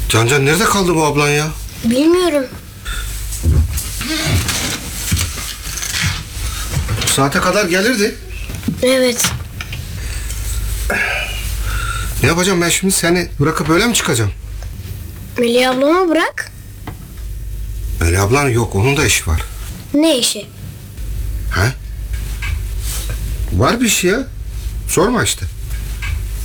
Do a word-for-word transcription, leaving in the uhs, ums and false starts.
Cancan nerede kaldı bu ablan ya? Bilmiyorum. Bu saate kadar gelirdi. Evet. Ne yapacağım ben şimdi, seni bırakıp öyle mi çıkacağım? Melih ablama bırak. Melih ablan yok, onun da işi var. Ne işi? He? Var bir şey ya. Sorma işte.